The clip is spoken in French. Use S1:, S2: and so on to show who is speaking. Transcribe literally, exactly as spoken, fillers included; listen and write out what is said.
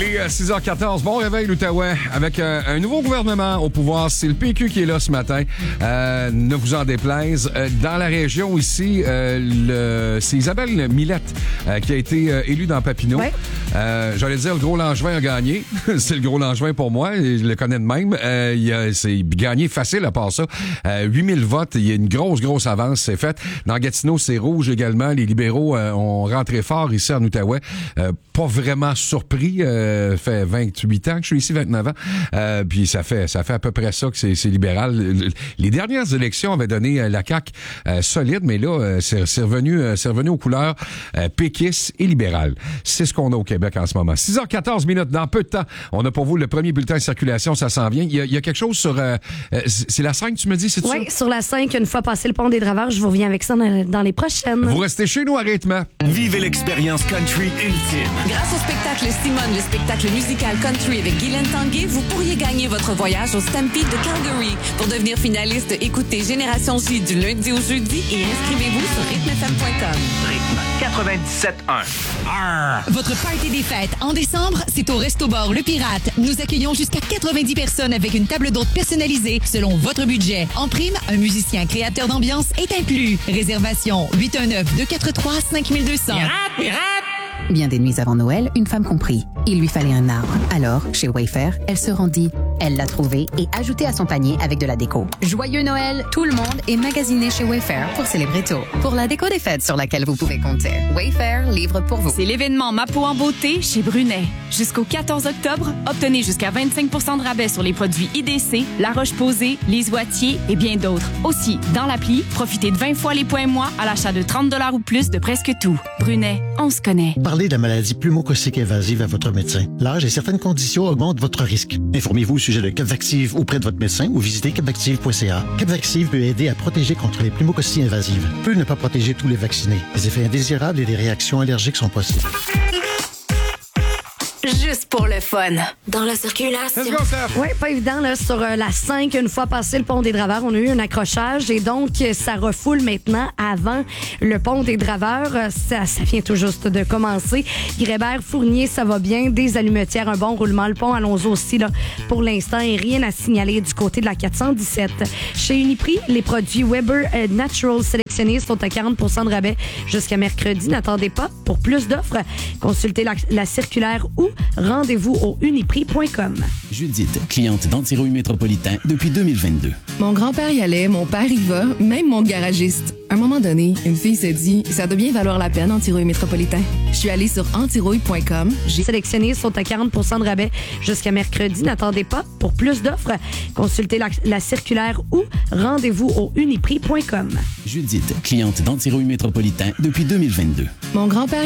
S1: Et à six heures quatorze, bon réveil l'Outaouais, avec euh, un nouveau gouvernement au pouvoir. C'est le P Q qui est là ce matin. Euh, ne vous en déplaise. Euh, dans la région ici, euh, le, c'est Isabelle Millette euh, qui a été euh, élue dans Papineau.
S2: Ouais.
S1: Euh, j'allais dire, le Gros Langevin a gagné. C'est le Gros Langevin pour moi, je le connais de même. Euh, il a, c'est gagné facile à part ça. Euh, huit mille votes, il y a une grosse, grosse avance, c'est fait. Dans Gatineau, c'est rouge également. Les libéraux euh, ont rentré fort ici en Outaouais. Euh, pas vraiment surpris. Euh, fait vingt-huit ans que je suis ici, vingt-neuf ans. Euh, puis ça fait ça fait à peu près ça que c'est, c'est libéral. Les dernières élections avaient donné la C A Q euh, solide, mais là, euh, c'est, c'est, revenu, euh, c'est revenu aux couleurs euh, péquistes et libérales. C'est ce qu'on a au Québec en ce moment. six heures quatorze minutes, dans peu de temps, on a pour vous le premier bulletin de circulation, ça s'en vient. Il y a, il y a quelque chose sur... Euh, c'est la cinq, tu me dis, c'est ça?
S2: Oui, sur la cinq, une fois passé le pont des Draveurs, je vous reviens avec ça dans, dans les prochaines.
S1: Vous restez chez nous à rythme.
S3: Vivez l'expérience country ultime.
S4: Grâce au spectacle Simone, le spectacle musical country avec Guylaine Tanguay, vous pourriez gagner votre voyage au Stampede de Calgary. Pour devenir finaliste, écoutez Génération J du lundi au jeudi et inscrivez-vous sur rythme f m point com.
S3: Rythme quatre-vingt-dix-sept un. Arr!
S5: Votre party des fêtes en décembre, c'est au Resto Bar Le Pirate. Nous accueillons jusqu'à quatre-vingt-dix personnes avec une table d'hôte personnalisée selon votre budget. En prime, un musicien créateur d'ambiance est inclus. Réservation huit un neuf, deux quatre trois, cinq deux zéro zéro.
S3: Pirate, pirate!
S6: Bien des nuits avant Noël, une femme comprit. Il lui fallait un arbre. Alors, chez Wayfair, elle se rendit. Elle l'a trouvé et ajouté à son panier avec de la déco. Joyeux Noël! Tout le monde est magasiné chez Wayfair pour célébrer tôt. Pour la déco des fêtes sur laquelle vous pouvez compter. Wayfair livre pour vous.
S4: C'est l'événement Ma peau en beauté chez Brunet. Jusqu'au quatorze octobre, obtenez jusqu'à vingt-cinq pour cent de rabais sur les produits I D C, La Roche-Posay, Les Oitiers et bien d'autres. Aussi, dans l'appli, profitez de vingt fois les points mois à l'achat de trente dollars ou plus de presque tout. Brunet, on se connaît.
S7: Parlez de la maladie pneumococcique invasive à votre médecin. L'âge et certaines conditions augmentent votre risque. Informez-vous au sujet de Capvaxive auprès de votre médecin ou visitez capvaxive point c a. Capvaxive peut aider à protéger contre les pneumococcies invasives. Peut ne pas protéger tous les vaccinés. Les effets indésirables et des réactions allergiques sont possibles.
S4: Juste pour le fun. Dans la circulation.
S1: Let's go, Steph.
S2: Oui, pas évident, là, sur euh, la cinq, une fois passé le pont des Draveurs, on a eu un accrochage et donc ça refoule maintenant avant le pont des Draveurs. Euh, Ça, ça vient tout juste de commencer. Grébert, Fournier, ça va bien. Des allumetières, un bon roulement. Le pont Alonso aussi, là, pour l'instant, et rien à signaler du côté de la quatre cent dix-sept. Chez Uniprix, les produits Weber euh, Natural sélectionnés sont à quarante pour cent de rabais jusqu'à mercredi. N'attendez pas. Pour plus d'offres, consultez la, la circulaire ou rendez-vous au uniprix point com.
S8: Judith, cliente d'Antirouille Métropolitain depuis deux mille vingt-deux.
S9: Mon grand-père y allait, mon père y va, même mon garagiste. À un moment donné, une fille s'est dit « Ça doit bien valoir la peine, Antirouille Métropolitain. » Je suis allée sur antirouille point com.
S2: J'ai sélectionné sont à quarante pour cent de rabais jusqu'à mercredi. N'attendez pas. Pour plus d'offres, consultez la, la circulaire ou rendez-vous au uniprix point com.
S8: Judith, cliente d'Antirouille Métropolitain depuis deux mille vingt-deux.
S9: Mon grand-père